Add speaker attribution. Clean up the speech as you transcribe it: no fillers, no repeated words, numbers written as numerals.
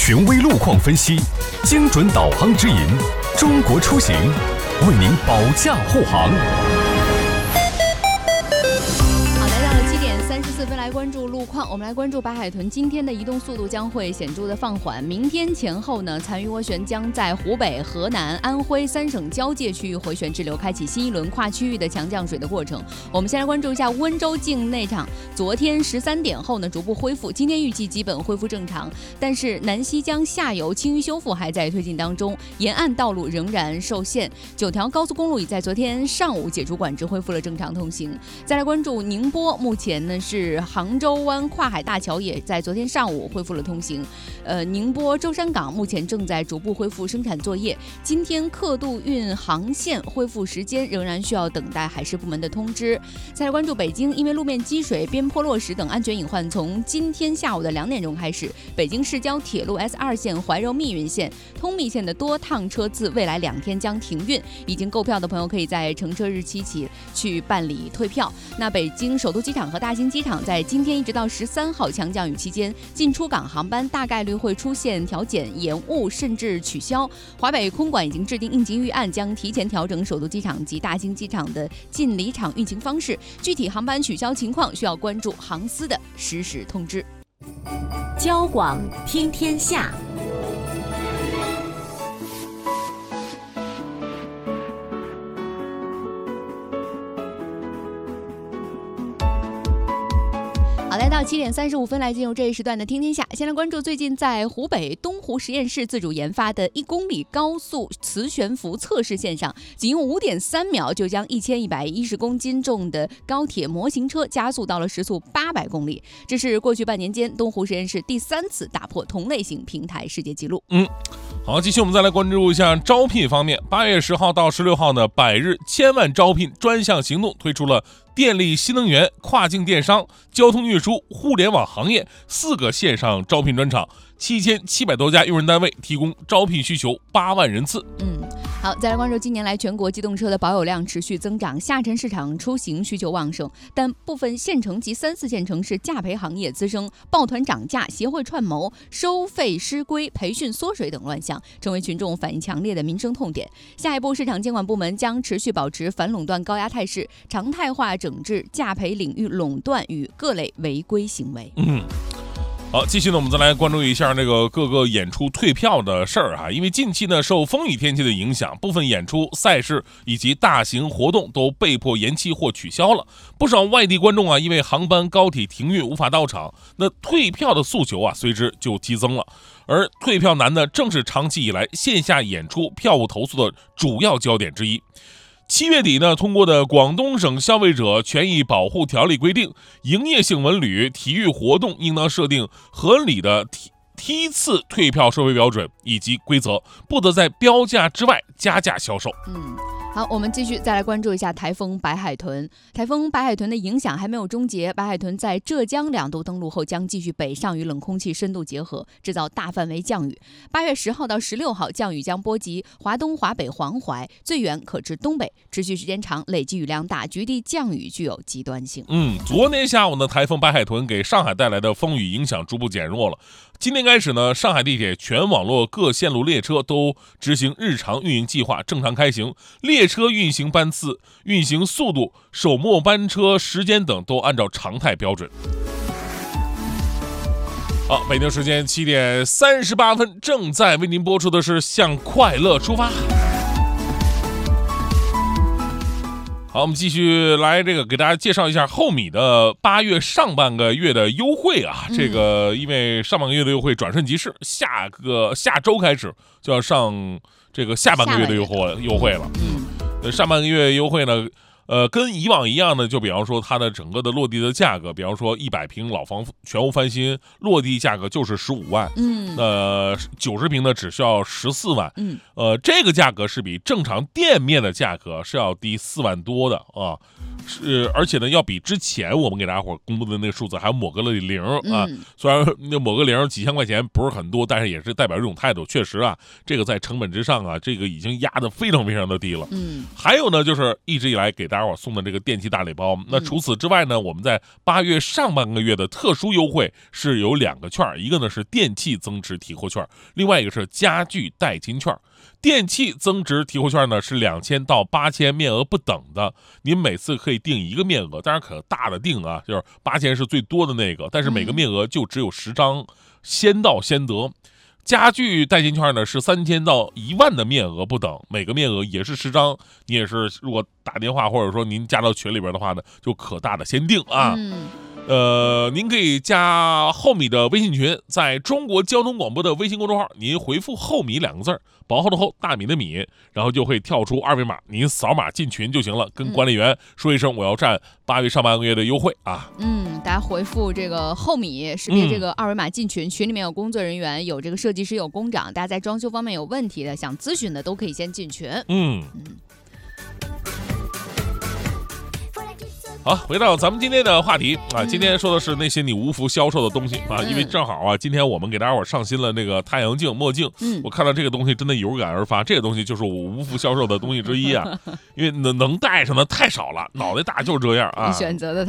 Speaker 1: 权威路况分析，精准导航指引，中国出行为您保驾护航。
Speaker 2: 来关注路况，我们来关注白海豚今天的移动速度将会显著的放缓。明天前后呢，残余涡旋将在湖北、河南、安徽3省交界区域回旋滞留，开启新一轮跨区域的强降水的过程。我们先来关注一下温州境内场，昨天13点后呢逐步恢复，今天预计基本恢复正常，但是南溪江下游清淤修复还在推进当中，沿岸道路仍然受限，9条高速公路已在昨天上午解除管制，恢复了正常通行。再来关注宁波，目前呢是杭州湾跨海大桥也在昨天上午恢复了通行。宁波舟山港目前正在逐步恢复生产作业。今天客渡运航线恢复时间仍然需要等待海事部门的通知。再来关注北京，因为路面积水、边坡落石等安全隐患，从今天下午的2点钟开始，北京市郊铁路 S2 线怀柔密云线、通密线的多趟车次未来2天将停运。已经购票的朋友可以在乘车日期起去办理退票。那北京首都机场和大兴机场在今天一直到13号强降雨期间，进出港航班大概率会出现调减、延误甚至取消。华北空管已经制定应急预案，将提前调整首都机场及大兴机场的进离场运行方式。具体航班取消情况需要关注航司的实时通知。
Speaker 3: 交广听天下。
Speaker 2: 好，来到7点35分，来进入这一时段的听天下。先来关注最近在湖北东湖实验室自主研发的1公里高速磁悬浮测试线上，仅用5.3秒就将1110公斤重的高铁模型车加速到了时速800公里。这是过去半年间东湖实验室第3次打破同类型平台世界纪录。
Speaker 4: 好，继续我们再来关注一下招聘方面。8月10号到16号呢，百日千万招聘专项行动推出了电力、新能源、跨境电商、交通运输、互联网行业4个线上招聘专场，7700多家用人单位提供招聘需求8万人次。
Speaker 2: 好，再来关注近年来全国机动车的保有量持续增长，下沉市场出行需求旺盛，但部分县城及3、4线城市价赔行业滋生，抱团涨价、协会串谋、收费失规、培训缩水等乱象，成为群众反映强烈的民生痛点。下一步，市场监管部门将持续保持反垄断高压态势，常态化整治价赔领域垄断与各类违规行为。
Speaker 4: 好，继续呢，我们再来关注一下各个演出退票的事儿因为近期呢，受风雨天气的影响，部分演出、赛事以及大型活动都被迫延期或取消了。不少外地观众因为航班、高铁停运无法到场，那退票的诉求随之就激增了。而退票难呢，正是长期以来线下演出票务投诉的主要焦点之一。7月底呢，通过的广东省消费者权益保护条例规定，营业性文旅、体育活动应当设定合理的梯次退票收费标准以及规则，不得在标价之外加价销售。
Speaker 2: 好，我们继续再来关注一下台风白海豚。台风白海豚的影响还没有终结，白海豚在浙江2度登陆后将继续北上与冷空气深度结合，制造大范围降雨。8月10号到16号，降雨将波及华东、华北、黄淮，最远可至东北，持续时间长，累积雨量大，局地降雨具有极端性。
Speaker 4: 昨天下午呢，台风白海豚给上海带来的风雨影响逐步减弱了。今天开始呢，上海地铁全网络各线路列车都执行日常运营计划，正常开行，列车运行班次、运行速度、首末班车时间等都按照常态标准。好，北京时间7点38分，正在为您播出的是向快乐出发。好，我们继续来给大家介绍一下厚米的8月上半个月的优惠因为上半个月的优惠转瞬即逝，下周开始就要上下半个月的优惠了。上半个月优惠呢，跟以往一样的，就比方说它的整个的落地的价格，比方说100平老房全屋翻新，落地价格就是15万，90平的只需要14万，这个价格是比正常店面的价格是要低4万多的而且呢，要比之前我们给大家伙公布的那个数字还要抹个了零啊。虽然那抹个零几千块钱不是很多，但是也是代表这种态度。确实啊，这个在成本之上啊，这个已经压得非常非常的低了。还有呢，就是一直以来给大家伙送的这个电器大礼包。那除此之外呢，我们在8月上半个月的特殊优惠是有2个券，一个呢是电器增值提货券，另外一个是家具代金券。电器增值提货券呢是2000到8000，面额不等的，您每次可以订1个面额，当然可大的订啊，就是8000是最多的那个，但是每个面额就只有10张，先到先得。家具代金券呢是3000到1万的面额不等，每个面额也是10张，你也是如果打电话或者说您加到群里边的话呢，就可大的先订啊。您可以加厚米的微信群，在中国交通广播的微信公众号，您回复厚米2个字，薄厚的厚，大米的米，然后就会跳出2维码，您扫码进群就行了，跟管理员说一声我要占8月上半个月的优惠啊。
Speaker 2: 大家回复这个厚米，识别这个2维码进群，群里面有工作人员，有这个设计师，有工长，大家在装修方面有问题的，想咨询的都可以先进群。
Speaker 4: 好，回到咱们今天的话题啊，今天说的是那些你无福消受的东西啊，因为正好啊，今天我们给大家伙上新了那个太阳镜、墨镜，我看到这个东西真的有感而发，这个东西就是我无福消受的东西之一啊，因为能戴上的太少了，脑袋大就是这样啊。
Speaker 2: 你选择的